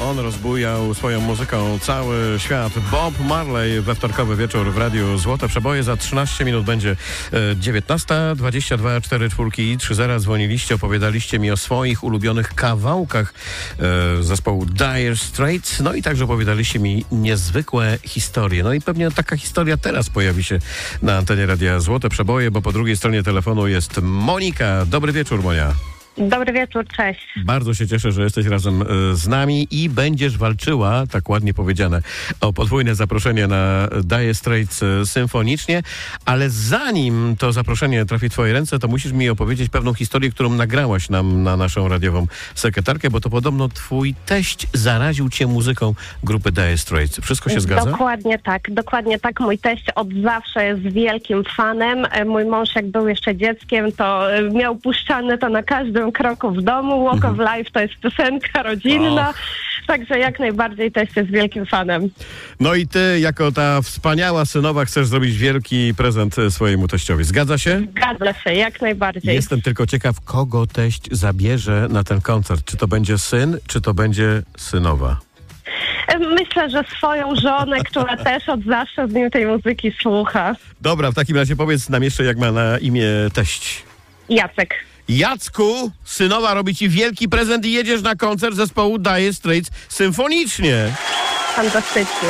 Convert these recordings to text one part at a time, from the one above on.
On rozbujał swoją muzyką cały świat. Bob Marley we wtorkowy wieczór w Radiu Złote Przeboje. Za 13 minut będzie 19:22, 4 czwórki i 3-0. Dzwoniliście, opowiadaliście mi o swoich ulubionych kawałkach zespołu Dire Straits. No i także opowiadaliście mi niezwykłe historie. No i pewnie taka historia teraz pojawi się na antenie Radia Złote Przeboje, bo po drugiej stronie telefonu jest Monika. Dobry wieczór, Monia. Dobry wieczór, cześć. Bardzo się cieszę, że jesteś razem z nami i będziesz walczyła, tak ładnie powiedziane, o podwójne zaproszenie na Dire Straits symfonicznie, ale zanim to zaproszenie trafi w twoje ręce, to musisz mi opowiedzieć pewną historię, którą nagrałaś nam na naszą radiową sekretarkę, bo to podobno twój teść zaraził cię muzyką grupy Dire Straits. Wszystko się zgadza? Dokładnie tak. Mój teść od zawsze jest wielkim fanem. Mój mąż, jak był jeszcze dzieckiem, to miał puszczane to na każdym kroku w domu. Walk of Life to jest piosenka rodzinna, także jak najbardziej teść jest wielkim fanem. No i ty, jako ta wspaniała synowa, chcesz zrobić wielki prezent swojemu teściowi. Zgadza się? Zgadza się, jak najbardziej. Jestem tylko ciekaw, kogo teść zabierze na ten koncert. Czy to będzie syn, czy to będzie synowa? Myślę, że swoją żonę, która też od zawsze z nim tej muzyki słucha. Dobra, w takim razie powiedz nam jeszcze, jak ma na imię teść. Jacek. Jacku, synowa robi ci wielki prezent i jedziesz na koncert zespołu Dire Straits symfonicznie. Fantastycznie.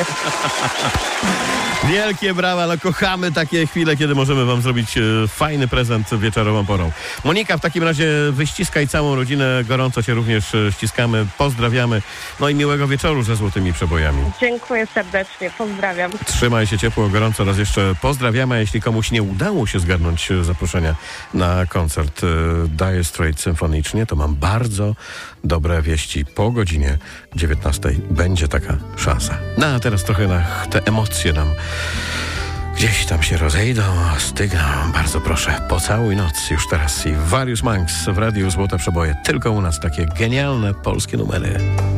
Wielkie brawa, no kochamy takie chwile, kiedy możemy wam zrobić fajny prezent wieczorową porą. Monika, w takim razie wyściskaj całą rodzinę, gorąco cię również ściskamy, pozdrawiamy, no i miłego wieczoru ze Złotymi Przebojami. Dziękuję serdecznie, pozdrawiam. Trzymaj się ciepło, gorąco raz jeszcze pozdrawiamy, a jeśli komuś nie udało się zgarnąć zaproszenia na koncert Dire Straits symfonicznie, to mam bardzo dobre wieści. Po godzinie 19 będzie taka szansa. No a teraz trochę te emocje nam gdzieś tam się rozejdą, stygną. Bardzo proszę, Pocałuj noc już teraz i Various Monks w Radiu Złote Przeboje. Tylko u nas takie genialne polskie numery.